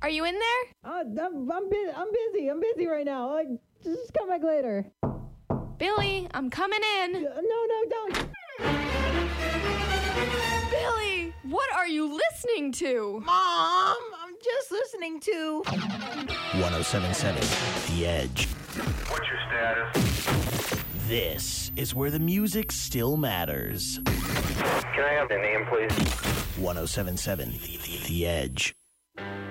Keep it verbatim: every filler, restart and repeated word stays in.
Are you in there? Uh, I'm, I'm, bu- I'm busy. I'm busy right now. Like, just come back later. Billy, I'm coming in. Uh, no, no, don't. Billy, what are you listening to? Mom, I'm just listening to one oh seven point seven The Edge. What's your status? This is where the music still matters. Can I have the name, please? one oh seven point seven The Edge.